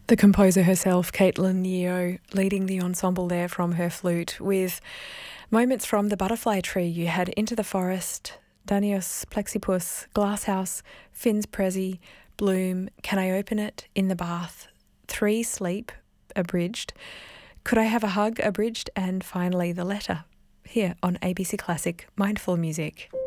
The composer herself, Caitlin Yeo, leading the ensemble there from her flute with moments from The Butterfly Tree. You had Into the Forest, Danios Plexippus, Glasshouse, Finn's Prezi, Bloom, Can I Open It, In the Bath, 3 Sleep, abridged, Could I Have a Hug, abridged, and finally The Letter, here on ABC Classic Mindful Music.